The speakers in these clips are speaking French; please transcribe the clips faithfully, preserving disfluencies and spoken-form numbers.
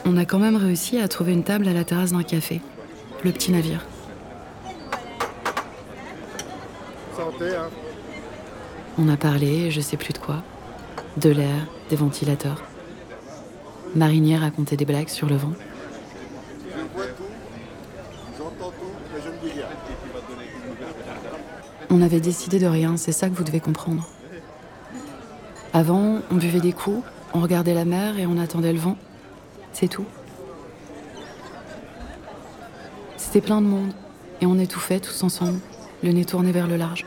On a quand même réussi à trouver une table à la terrasse d'un café, le Petit Navire. Santé, hein. On a parlé, je sais plus de quoi. De l'air, des ventilateurs. Marinier racontait des blagues sur le vent. Je vois tout, j'entends tout, mais je ne dis rien. On avait décidé de rien, c'est ça que vous devez comprendre. Avant, on buvait des coups, on regardait la mer et on attendait le vent. C'est tout. C'était plein de monde, et on étouffait tous ensemble, le nez tourné vers le large.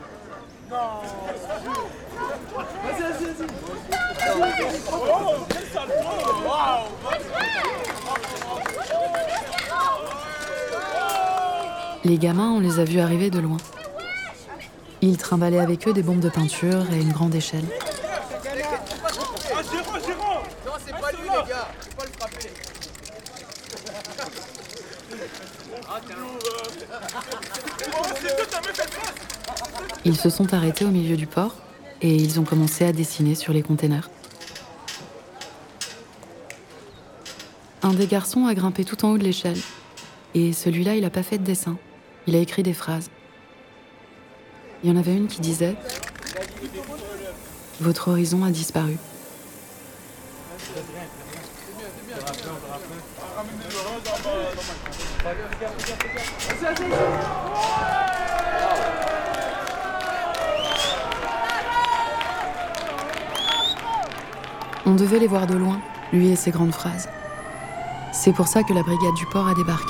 Les gamins, on les a vus arriver de loin. Ils trimballaient avec eux des bombes de peinture et une grande échelle. Non, c'est pas lui, les gars. Faut pas le frapper. Ils se sont arrêtés au milieu du port et ils ont commencé à dessiner sur les containers. Un des garçons a grimpé tout en haut de l'échelle. Et celui-là, il n'a pas fait de dessin. Il a écrit des phrases. Il y en avait une qui disait « Votre horizon a disparu ». On devait les voir de loin, lui et ses grandes phrases. C'est pour ça que la brigade du port a débarqué.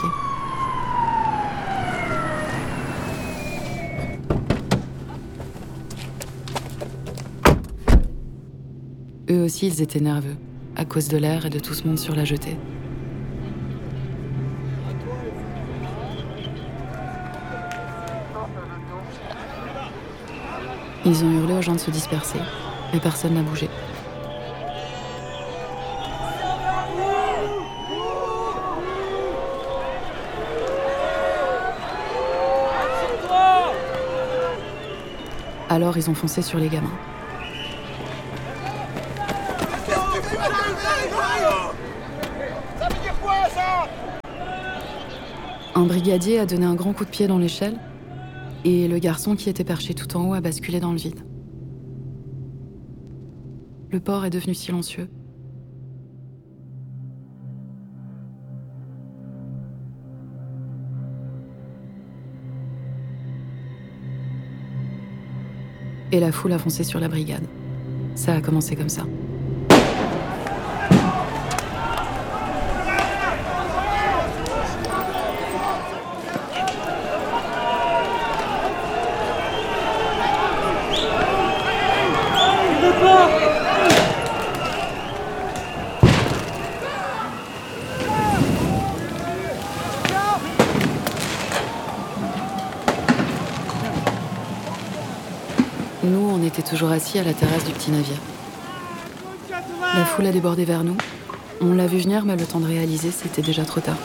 Eux aussi, ils étaient nerveux, à cause de l'air et de tout ce monde sur la jetée. Ils ont hurlé aux gens de se disperser, mais personne n'a bougé. Alors ils ont foncé sur les gamins. Ça veut dire quoi, ça? Un brigadier a donné un grand coup de pied dans l'échelle et le garçon qui était perché tout en haut a basculé dans le vide. Le port est devenu silencieux. Et la foule a foncé sur la brigade. Ça a commencé comme ça. Nous, on était toujours assis à la terrasse du Petit Navire. La foule a débordé vers nous. On l'a vu venir, mais le temps de réaliser, c'était déjà trop tard.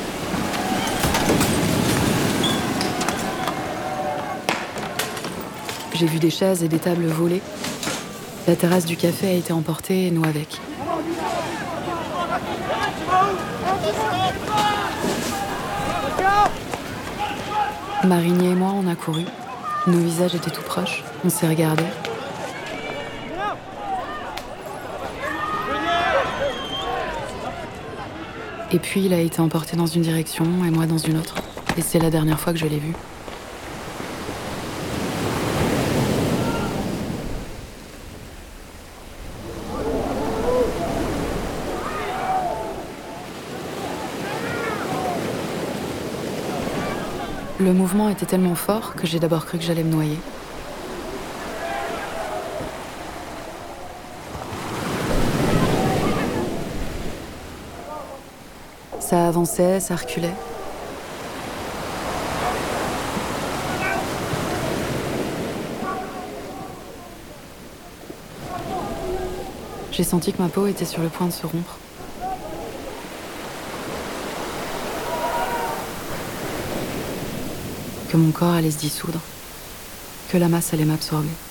J'ai vu des chaises et des tables voler. La terrasse du café a été emportée et nous avec. Marinier et moi, on a couru. Nos visages étaient tout proches. On s'est regardés. Et puis il a été emporté dans une direction et moi dans une autre. Et c'est la dernière fois que je l'ai vu. Le mouvement était tellement fort que j'ai d'abord cru que j'allais me noyer. Ça avançait, ça reculait. J'ai senti que ma peau était sur le point de se rompre. Que mon corps allait se dissoudre, que la masse allait m'absorber.